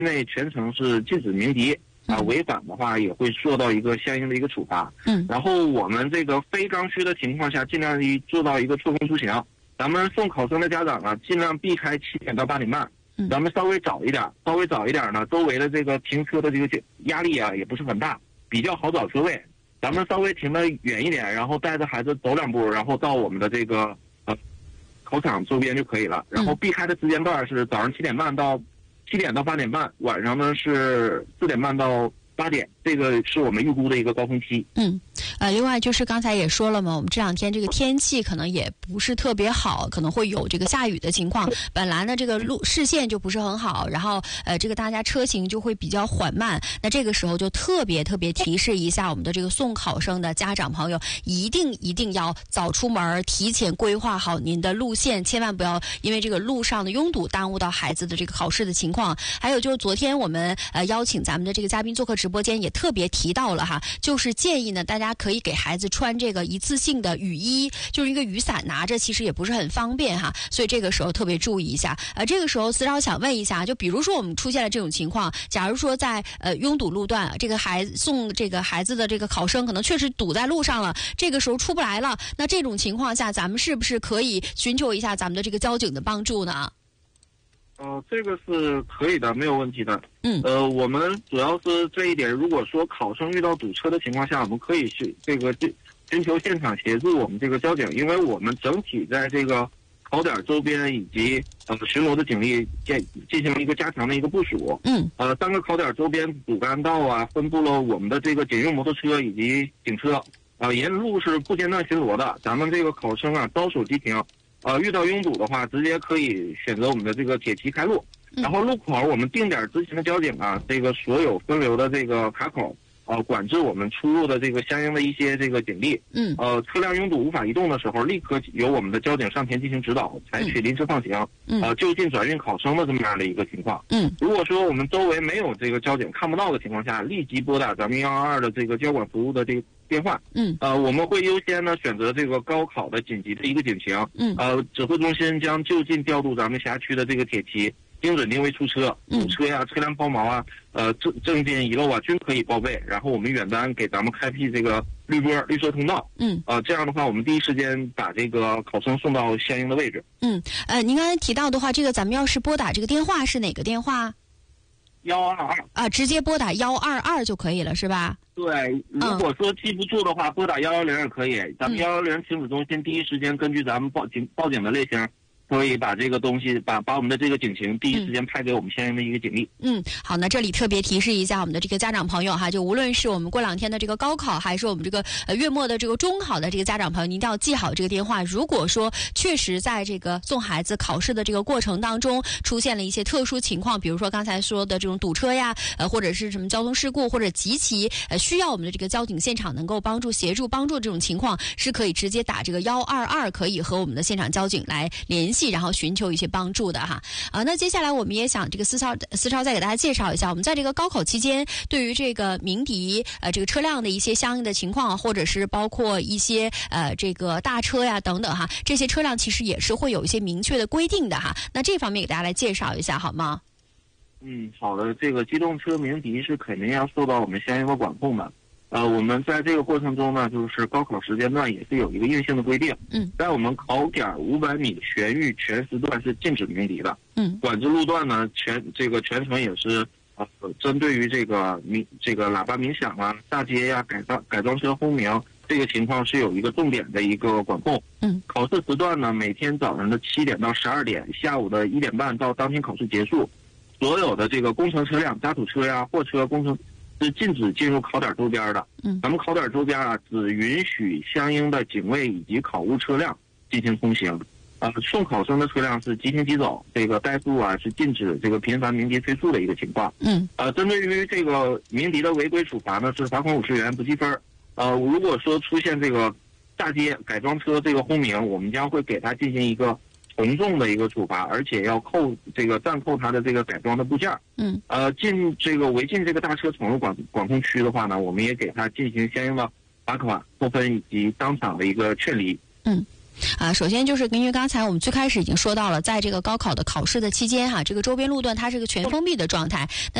内全程是禁止鸣笛违反的话也会受到一个相应的一个处罚。然后我们这个非刚需的情况下，尽量做到一个错峰出行。咱们送考生的家长啊，尽量避开7点到8点半。咱们稍微早一点呢，周围的这个停车的这个压力啊也不是很大，比较好找车位。咱们稍微停得远一点，然后带着孩子走2步，然后到我们的这个考场周边就可以了。然后避开的时间段是早上7点到8点半，晚上呢是4点半到8点，这个是我们预估的一个高峰期。 另外就是刚才也说了嘛，我们这2天这个天气可能也不是特别好，可能会有这个下雨的情况。本来呢这个视线就不是很好，然后这个大家车行就会比较缓慢。那这个时候就特别提示一下我们的这个送考生的家长朋友，一定要早出门，提前规划好您的路线，千万不要因为这个路上的拥堵耽误到孩子的这个考试的情况。还有就是昨天我们邀请咱们的这个嘉宾做客直播间，也特别提到了哈，就是建议呢大家可以给孩子穿这个一次性的雨衣，就是一个雨伞拿着其实也不是很方便哈，所以这个时候特别注意一下。这个时候思超想问一下，就比如说我们出现了这种情况，假如说在拥堵路段，这个送这个孩子的这个考生可能确实堵在路上了，这个时候出不来了，那这种情况下咱们是不是可以寻求一下咱们的这个交警的帮助呢？ 这个是可以的，没有问题的。我们主要是这一点，如果说考生遇到堵车的情况下，我们可以去寻求现场协助我们这个交警，因为我们整体在这个考点周边以及巡逻的警力进行了一个加强的一个部署。3个考点周边主干道啊，分布了我们的这个警用摩托车以及警车，沿路是不间断巡逻的。咱们这个考生啊，招手即停。遇到拥堵的话，直接可以选择我们的这个铁骑开路。然后路口我们定点执勤的交警啊，这个所有分流的这个卡口管制我们出入的这个相应的一些这个警力。车辆拥堵无法移动的时候，立刻由我们的交警上前进行指导，采取临时放行，就近转运考生的这么样的一个情况。如果说我们周围没有这个交警看不到的情况下，立即拨打咱们122的这个交管服务的这个电话。我们会优先呢选择这个高考的紧急的一个警情。指挥中心将就近调度咱们辖区的这个铁骑，精准定位出车，堵车呀、车辆抛锚啊、证件遗漏啊均可以报备。然后我们远端给咱们开辟这个绿色通道。这样的话我们第一时间把这个考生送到相应的位置。 您刚才提到的话，这个咱们要是拨打这个电话是哪个电话？122直接拨打122就可以了，是吧？ 对，如果说记不住的话，拨打110也可以。咱们110亲子中心第一时间根据咱们报警的类型，可以把这个东西把我们的这个警情第一时间派给我们相应的一个警力。 好，那这里特别提示一下我们的这个家长朋友哈，就无论是我们过2天的这个高考，还是我们这个月末的这个中考的这个家长朋友，您一定要记好这个电话。如果说确实在这个送孩子考试的这个过程当中出现了一些特殊情况，比如说刚才说的这种堵车呀，或者是什么交通事故，或者极其需要我们的这个交警现场能够协助帮助这种情况，是可以直接打这个122，可以和我们的现场交警来联系，然后寻求一些帮助的哈。那接下来我们也想这个思超再给大家介绍一下，我们在这个高考期间对于这个鸣笛这个车辆的一些相应的情况，或者是包括一些这个大车呀等等哈，这些车辆其实也是会有一些明确的规定的哈。那这方面给大家来介绍一下好吗？ 好的，这个机动车鸣笛是肯定要受到我们相应的管控的。我们在这个过程中呢，就是高考时间段也是有一个硬性的规定。在我们考点500米全域全时段是禁止鸣笛的。管制路段呢，全程也是针对于这个喇叭鸣响啊、大街呀、改装车轰鸣这个情况是有一个重点的一个管控。考试时段呢，每天早上的7点到12点，下午的1点半到当天考试结束，所有的这个工程车辆、渣土车呀、货车工程是禁止进入考点周边的。咱们考点周边啊，只允许相应的警卫以及考务车辆进行通行。送考生的车辆是即行即走，这个怠速啊是禁止这个频繁鸣笛催促的一个情况。针对于这个鸣笛的违规处罚呢，是罚款50元，不记分。如果说出现这个大街改装车这个轰鸣，我们将会给他进行一个从重的一个处罚，而且要暂扣他的这个改装的部件。违禁这个大车闯入管控区的话呢，我们也给他进行相应的罚款、扣分以及当场的一个劝离。 首先就是因为刚才我们最开始已经说到了，在这个高考的考试的期间这个周边路段它是个全封闭的状态。